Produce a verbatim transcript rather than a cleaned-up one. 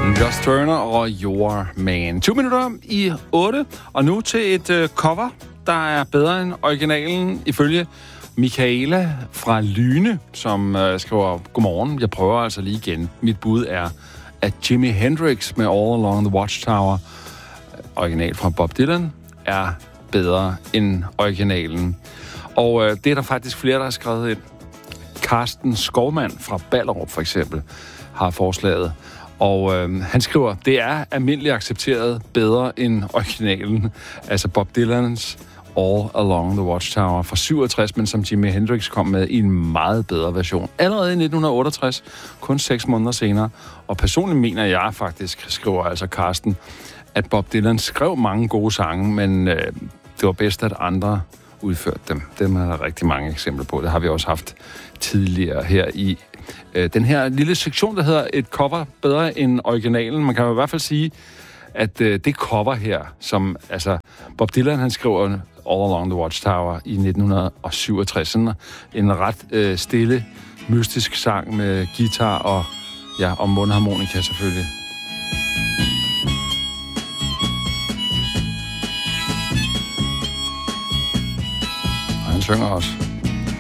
Josh Turner og Your Man. tyve minutter i otte, og nu til et uh, cover, der er bedre end originalen, ifølge Michaela fra Lyne, som uh, skriver, godmorgen, jeg prøver altså lige igen. Mit bud er, at Jimi Hendrix med All Along the Watchtower, original fra Bob Dylan, er bedre end originalen. Og uh, det er der faktisk flere, der har skrevet ind. Carsten Skovmand fra Ballerup for eksempel har forslaget. Og øh, han skriver, det er almindeligt accepteret bedre end originalen. Altså Bob Dylans All Along the Watchtower fra syvogtres, men som Jimi Hendrix kom med i en meget bedre version. Allerede i nitten otteogtres, kun seks måneder senere. Og personligt mener jeg faktisk, skriver altså Carsten, at Bob Dylan skrev mange gode sange, men øh, det var bedst, at andre udførte dem. Dem er der rigtig mange eksempler på. Det har vi også haft tidligere her i øh, den her lille sektion, der hedder et cover bedre end originalen. Man kan jo i hvert fald sige, at øh, det cover her, som altså Bob Dylan, han skriver All Along the Watchtower i nitten syvogtres. Sådan en ret øh, stille, mystisk sang med guitar og, ja, og mundharmonika selvfølgelig. Og han synger også.